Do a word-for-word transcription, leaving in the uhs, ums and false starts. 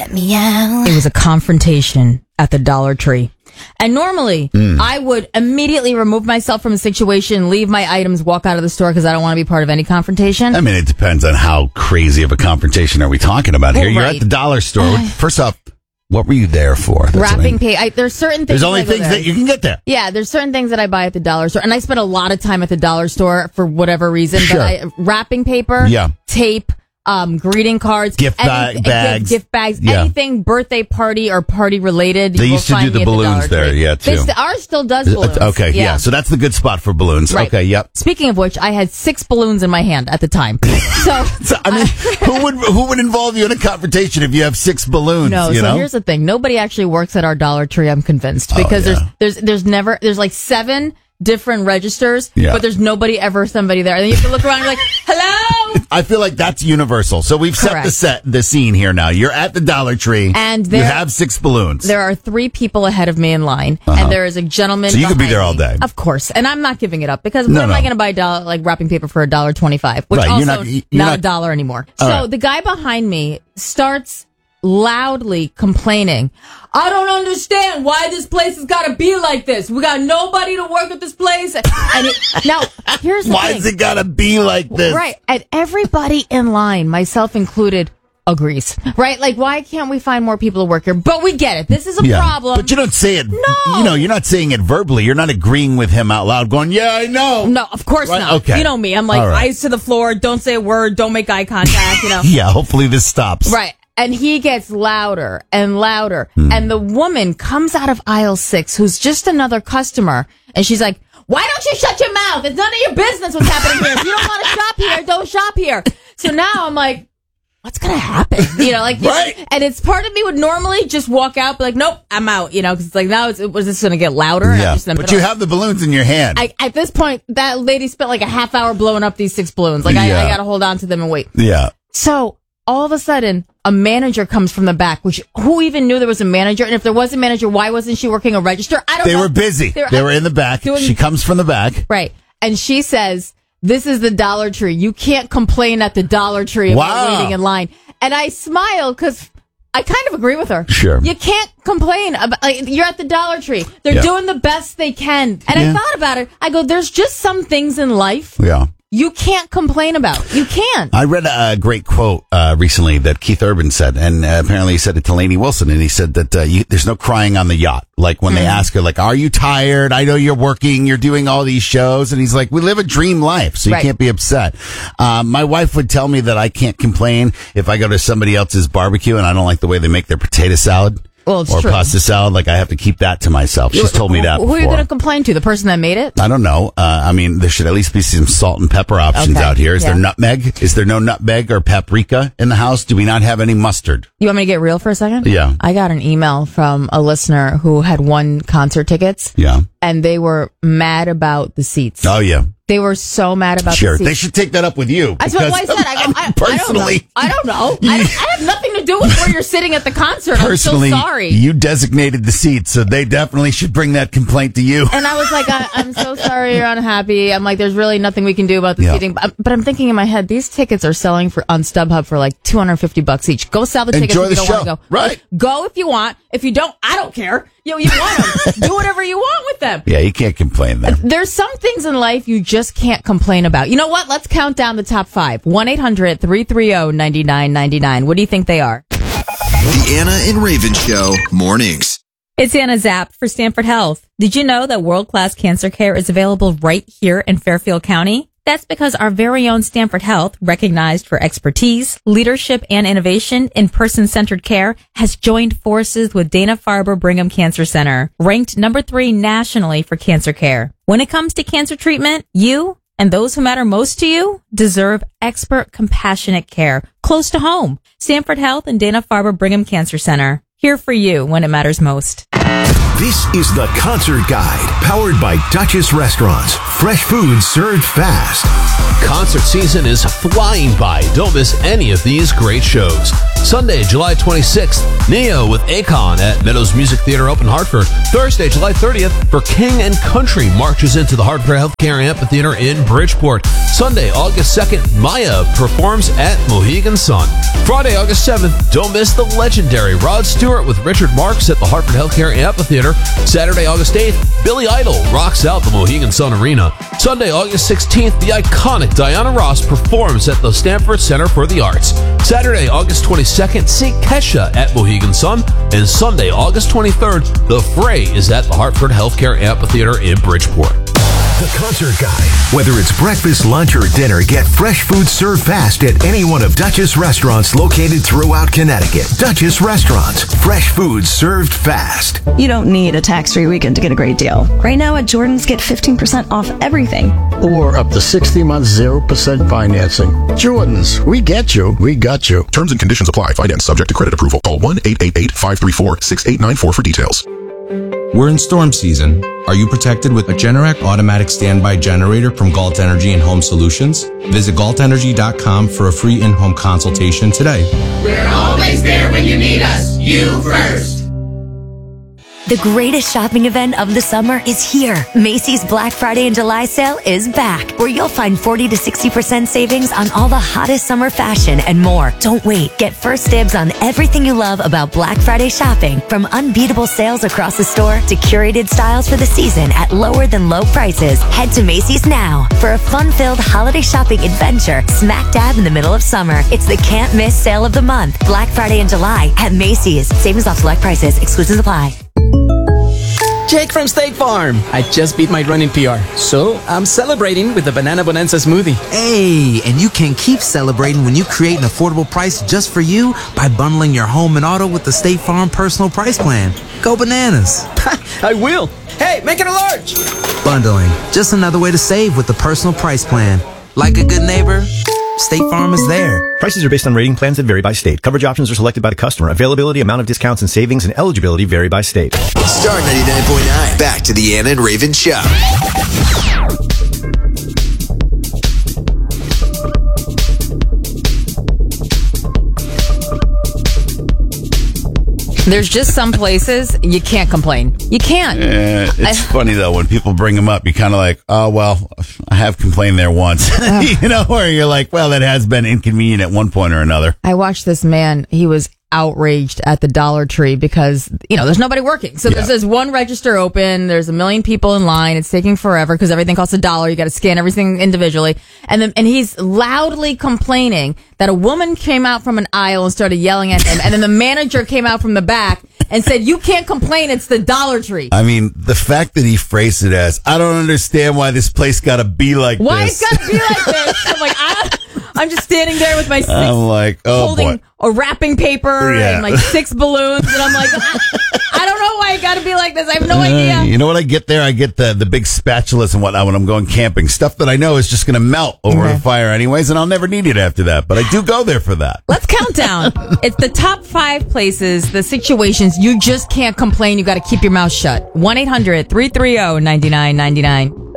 let me out. It was a confrontation at the Dollar Tree. And normally, mm. I would immediately remove myself from a situation, leave my items, walk out of the store because I don't want to be part of any confrontation. I mean, it depends on how crazy of a confrontation are we talking about here. Well, You're right. at the dollar store. First off, what were you there for? That's Wrapping paper. There's certain things. There's only things that you can get there. Yeah, there's certain things that I buy at the dollar store. And I spend a lot of time at the dollar store for whatever reason. Sure. But I, wrapping paper, yeah. tape, Um, greeting cards, gift any, ba- bags, gift, gift bags, yeah. anything birthday party or party related. They used to do the balloons the there, yeah, too. They, ours still does balloons. Okay, yeah. yeah. So that's the good spot for balloons. Right. Okay, yep. Speaking of which, I had six balloons in my hand at the time. So, so I mean, who would who would involve you in a confrontation if you have six balloons? No. You so know? Here's the thing: nobody actually works at our Dollar Tree. I'm convinced because oh, yeah. there's there's there's never there's like seven different registers, yeah. but there's nobody ever somebody there. And then you have to look around and you're like, hello? I feel like that's universal. So we've Correct. set the set, the scene here now. You're at the Dollar Tree. And there, you have six balloons. There are three people ahead of me in line. Uh-huh. And there is a gentleman So you could be there me. all day. Of course. And I'm not giving it up because no, what am no. I going to buy dollar, like wrapping paper for a dollar twenty-five, which right. also you're not, you're not, not a dollar anymore. All so right. the guy behind me starts loudly complaining. I don't understand why this place has got to be like this. We got nobody to work at this place. And it, now, here's the why thing. Why is it got to be like this? Right. And everybody in line, myself included, agrees. Right? Like, why can't we find more people to work here? But we get it. This is a yeah. problem. But you don't say it. No. You know, you're not saying it verbally. You're not agreeing with him out loud going, yeah, I know. No, of course right? not. Okay. You know me. I'm like, right. eyes to the floor. Don't say a word. Don't make eye contact, you know. Yeah, hopefully this stops. Right. And he gets louder and louder. Mm. And the woman comes out of aisle six, who's just another customer. And she's like, why don't you shut your mouth? It's none of your business what's happening here. If you don't want to shop here, don't shop here. So now I'm like, what's going to happen? You know, like, right. And it's part of me would normally just walk out, be like, nope, I'm out, you know, because it's like now it's, was this going to get louder? Yeah. Just but you have the balloons in your hand. I, at this point, that lady spent like a half hour blowing up these six balloons. Like, yeah. I, I got to hold on to them and wait. Yeah. So all of a sudden, a manager comes from the back, which who even knew there was a manager? And if there was a manager, why wasn't she working a register? I don't they know. Were busy. They were, they were in the back. Doing, she comes from the back. Right. And she says, this is the Dollar Tree. You can't complain at the Dollar Tree about wow. waiting in line. And I smile because I kind of agree with her. Sure. You can't complain about, like, you're at the Dollar Tree. They're yeah. doing the best they can. And yeah. I thought about it. I go, there's just some things in life. Yeah. You can't complain about. You can't. I read a great quote uh, recently that Keith Urban said, and uh, apparently he said it to Lainey Wilson, and he said that uh, you, there's no crying on the yacht. Like when mm. they ask her, like, are you tired? I know you're working, you're doing all these shows. And he's like, we live a dream life, so you right. can't be upset. Um, my wife would tell me that I can't complain if I go to somebody else's barbecue and I don't like the way they make their potato salad. Well, it's or true. pasta salad, like I have to keep that to myself. She's told me that Who before. are you going to complain to? The person that made it? I don't know. Uh, I mean, there should at least be some salt and pepper options okay. out here. Is yeah. there nutmeg? Is there no nutmeg or paprika in the house? Do we not have any mustard? You want me to get real for a second? Yeah. I got an email from a listener who had won concert tickets. Yeah. And they were mad about the seats. Oh, yeah. They were so mad about sure. the seats. They should take that up with you. That's what I said. I, go, I, personally, I don't know. I, don't know. I, don't, I have nothing to do with where you're sitting at the concert. Personally, I'm so sorry. You designated the seats, so they definitely should bring that complaint to you. And I was like, I, I'm so sorry you're unhappy. I'm like, there's really nothing we can do about the yeah. seating. But, but I'm thinking in my head, these tickets are selling for on StubHub for like two hundred fifty bucks each. Go sell the tickets Enjoy if you the don't show. want to go. Right. Go if you want. If you don't, I don't care. You know, you want them. Do whatever you want with them. Yeah, you can't complain there. There's some things in life you just can't complain about. You know what? Let's count down the top five. one eight hundred three three zero nine nine nine nine. What do you think they are? The Anna and Raven Show, mornings. It's Anna Zapp for Stanford Health. Did you know that world-class cancer care is available right here in Fairfield County? That's because our very own Stanford Health, recognized for expertise, leadership, and innovation in person-centered care, has joined forces with Dana-Farber Brigham Cancer Center, ranked number three nationally for cancer care. When it comes to cancer treatment, you and those who matter most to you deserve expert, compassionate care close to home. Stanford Health and Dana-Farber Brigham Cancer Center, here for you when it matters most. This is the Concert Guide, powered by Duchess Restaurants. Fresh food served fast. Concert season is flying by. Don't miss any of these great shows. Sunday, July twenty-sixth, Neo with Akon at Meadows Music Theater Open Hartford. Thursday, July thirtieth, For King and Country marches into the Hartford Healthcare Amphitheater in Bridgeport. Sunday, August second, Maya performs at Mohegan Sun. Friday, August seventh, don't miss the legendary Rod Stewart with Richard Marx at the Hartford Healthcare Amphitheater. Saturday, August eighth, Billy Idol rocks out the Mohegan Sun Arena. Sunday, August sixteenth, the iconic Diana Ross performs at the Stanford Center for the Arts. Saturday, August twenty-second, see Kesha at Mohegan Sun. And Sunday, August twenty-third, The Fray is at the Hartford Healthcare Amphitheater in Bridgeport. The Concert Guide. Whether it's breakfast, lunch, or dinner, get fresh food served fast at any one of Duchess restaurants located throughout Connecticut. Duchess Restaurants. Fresh food served fast. You don't need a tax-free weekend to get a great deal. Right now at Jordan's, get fifteen percent off everything. Or up to sixty months, zero percent financing. Jordan's, we get you, we got you. Terms and conditions apply. Finance subject to credit approval. Call one eight eight eight, five three four, six eight nine four for details. We're in storm season. Are you protected with a Generac automatic standby generator from Galt Energy and Home Solutions? Visit galt energy dot com for a free in-home consultation today. We're always there when you need us. You first. The greatest shopping event of the summer is here. Macy's Black Friday and July sale is back, where you'll find forty to sixty percent savings on all the hottest summer fashion and more. Don't wait. Get first dibs on everything you love about Black Friday shopping, from unbeatable sales across the store to curated styles for the season at lower than low prices. Head to Macy's now for a fun-filled holiday shopping adventure smack dab in the middle of summer. It's the can't miss sale of the month. Black Friday and July at Macy's. Savings off select prices. Exclusions apply. Jake from State Farm. I just beat my running P R, so I'm celebrating with the Banana Bonanza smoothie. Hey, and you can keep celebrating when you create an affordable price just for you by bundling your home and auto with the State Farm Personal Price Plan. Go bananas. I will. Hey, make it a large. Bundling, just another way to save with the Personal Price Plan. Like a good neighbor, State Farm is there. Prices are based on rating plans that vary by state. Coverage options are selected by the customer. Availability, amount of discounts and savings, and eligibility vary by state. Star ninety-nine point nine. Back to the Anna and Raven Show. There's just some places you can't complain. You can't. Yeah, it's I, funny, though, when people bring them up, you're kind of like, oh, well, I have complained there once. Uh, you know, where you're like, well, that has been inconvenient at one point or another. I watched this man. He was outraged at the Dollar Tree because, you know, there's nobody working. So yeah. There's this one register open. There's a million people in line. It's taking forever because everything costs a dollar. You got to scan everything individually. And then, and he's loudly complaining that a woman came out from an aisle and started yelling at him. And then the manager came out from the back and said, you can't complain. It's the Dollar Tree. I mean, the fact that he phrased it as, I don't understand why this place got to be like why this. Why it's got to be like this? I'm like, I I'm just standing there with my six, I'm like, oh, holding boy. a wrapping paper yeah. and like six balloons. And I'm like, I, I don't know why it got to be like this. I have no uh, idea. You know what I get there? I get the, the big spatulas and whatnot when I'm going camping. Stuff that I know is just going to melt over okay. the fire anyways, and I'll never need it after that. But I do go there for that. Let's count down. It's the top five places, the situations you just can't complain. You got to keep your mouth shut. one eight hundred three three zero nine nine nine nine.